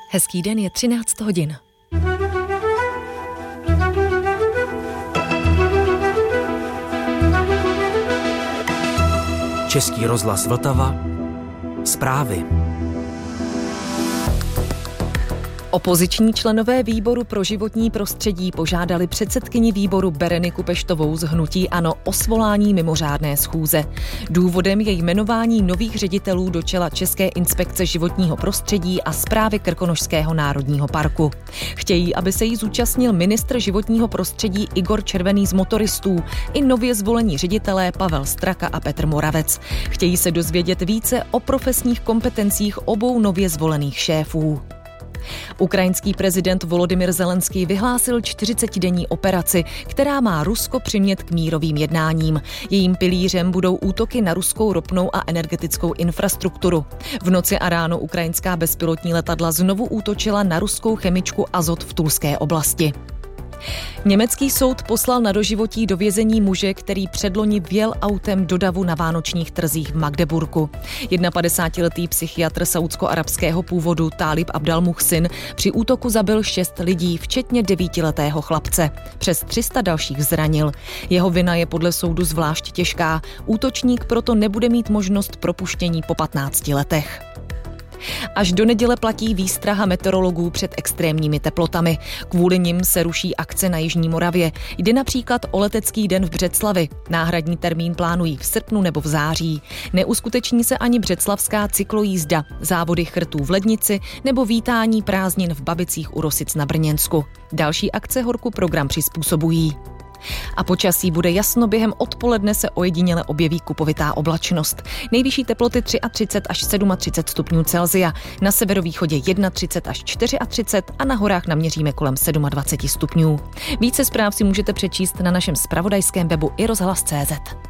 Hezký den, je 13 hodin. Český rozhlas Vltava. Zprávy. Opoziční členové výboru pro životní prostředí požádali předsedkyni výboru Bereniku Peštovou z hnutí ANO o svolání mimořádné schůze. Důvodem je jmenování nových ředitelů do čela České inspekce životního prostředí a Správy Krkonošského národního parku. Chtějí, aby se jí zúčastnil ministr životního prostředí Igor Červený z Motoristů i nově zvolení ředitelé Pavel Straka a Petr Moravec. Chtějí se dozvědět více o profesních kompetencích obou nově zvolených šéfů. Ukrajinský prezident Volodymyr Zelenský vyhlásil 40denní operaci, která má Rusko přimět k mírovým jednáním. Jejím pilířem budou útoky na ruskou ropnou a energetickou infrastrukturu. V noci a ráno ukrajinská bezpilotní letadla znovu útočila na ruskou chemičku Azot v Tulské oblasti. Německý soud poslal na doživotí do vězení muže, který předloni vjel autem do davu na vánočních trzích v Magdeburku. 51letý psychiatr saúdsko-arabského původu Tálib Abdal-Muhsin při útoku zabil 6 lidí, včetně 9letého chlapce. Přes 300 dalších zranil. Jeho vina je podle soudu zvlášť těžká. Útočník proto nebude mít možnost propuštění po 15 letech. Až do neděle platí výstraha meteorologů před extrémními teplotami. Kvůli nim se ruší akce na Jižní Moravě. Jde například o letecký den v Břeclavi. Náhradní termín plánují v srpnu nebo v září. Neuskuteční se ani břeclavská cyklojízda, závody chrtů v Lednici nebo vítání prázdnin v Babicích u Rosic na Brněnsku. Další akce horku program přizpůsobují. A počasí bude jasno, během odpoledne se ojediněle objeví kupovitá oblačnost. Nejvyšší teploty 33 až 37 stupňů Celsia, na severovýchodě 31 až 34 a na horách naměříme kolem 27 stupňů. Více zpráv si můžete přečíst na našem zpravodajském webu iRozhlas.cz.